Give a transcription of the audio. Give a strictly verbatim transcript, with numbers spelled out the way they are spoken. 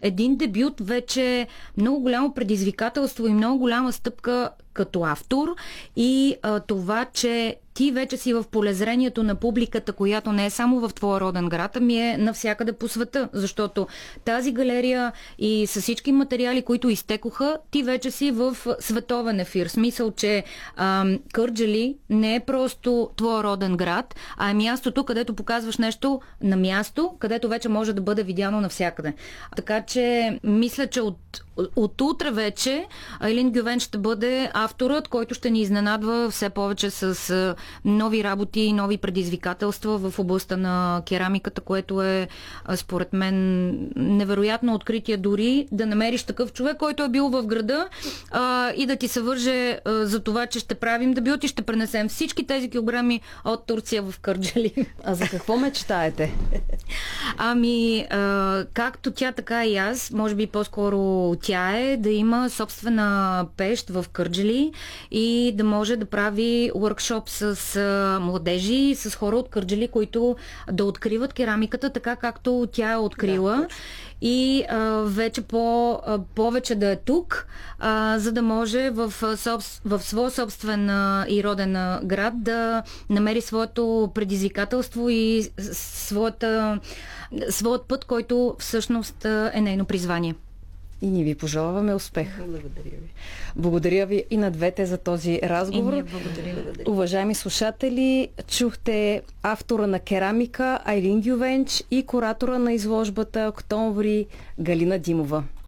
един дебют вече е много голямо предизвикателство и много голяма стъпка като автор и а, това, че ти вече си в полезрението на публиката, която не е само в твоя роден град, ами е навсякъде по света, защото тази галерия и с всички материали, които изтекоха, ти вече си в световен ефир. Смисъл, че а, Кърджали не е просто твоя роден град, а е мястото, където показваш нещо на място, където вече може да бъде видяно навсякъде. Така че мисля, че от От утре вече Айлин Гювен ще бъде авторът, който ще ни изненадва все повече с нови работи и нови предизвикателства в областта на керамиката, което е според мен невероятно откритие, дори да намериш такъв човек, който е бил в града а, и да ти се върже а, за това, че ще правим дебют и ще пренесем всички тези килограми от Турция в Кърджали. А за какво мечтаете? Ами, а, както тя, така и аз, може би по-скоро тя е да има собствена пещ в Кърджали и да може да прави workshop с а, младежи, с хора от Кърджали, които да откриват керамиката така, както тя е открила. Да, и а, вече по, а, повече да е тук, а, за да може в, в своя собствен а, и роден а, град да намери своето предизвикателство и своята, своят път, който всъщност е нейно призвание. И ние ви пожелаваме успех. Благодаря ви. Благодаря ви и на двете за този разговор. И ние благодарим. Уважаеми слушатели, чухте автора на керамика Айлин Гювенч и куратора на изложбата Октомври Галина Димова.